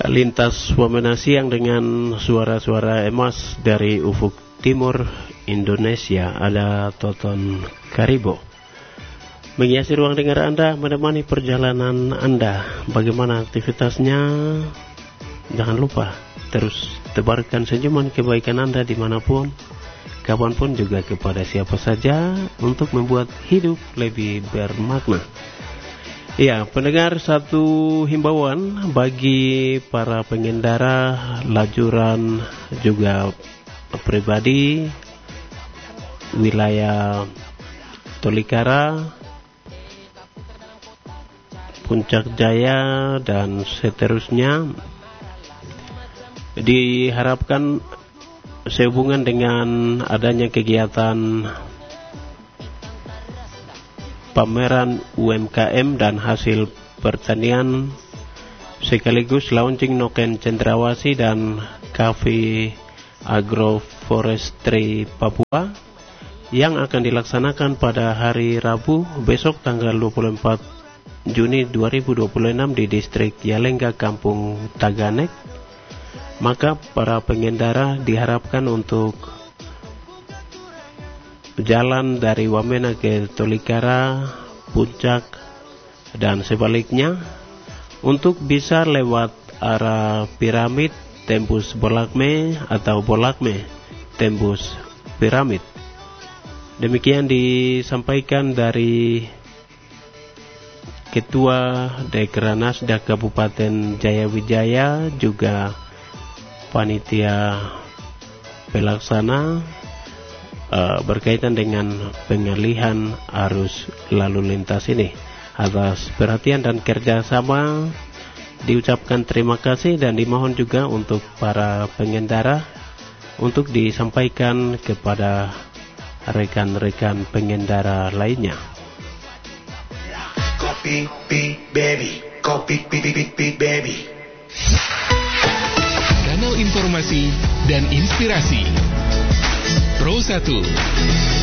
lintas Wamena siang dengan suara-suara emas dari ufuk timur Indonesia. Ada Toton Karibo menghiasi ruang dengar Anda, menemani perjalanan Anda. Bagaimana aktivitasnya? Jangan lupa terus tebarkan senyuman kebaikan Anda dimanapun, kapanpun, juga kepada siapa saja, untuk membuat hidup lebih bermakna. Ya, pendengar, satu himbauan bagi para pengendara lajuran juga pribadi wilayah Tolikara, Puncak Jaya, dan seterusnya, diharapkan sehubungan dengan adanya kegiatan pameran UMKM dan hasil pertanian sekaligus launching Noken Cendrawasih dan Cafe Agroforestry Papua yang akan dilaksanakan pada hari Rabu besok tanggal 24 Juni 2026 di distrik Yalengga, Kampung Taganek. Maka para pengendara diharapkan untuk jalan dari Wamena ke Tolikara, Puncak, dan sebaliknya untuk bisa lewat arah Piramid tembus Bolakme atau Bolakme tembus Piramid. Demikian disampaikan dari Ketua Dekranasda Kabupaten Jayawijaya, juga panitia pelaksana berkaitan dengan pengalihan arus lalu lintas ini. Atas perhatian dan kerjasama diucapkan terima kasih, dan dimohon juga untuk para pengendara untuk disampaikan kepada rekan-rekan pengendara lainnya. Kopi baby, kopi baby. Kanal informasi dan inspirasi Pro 1.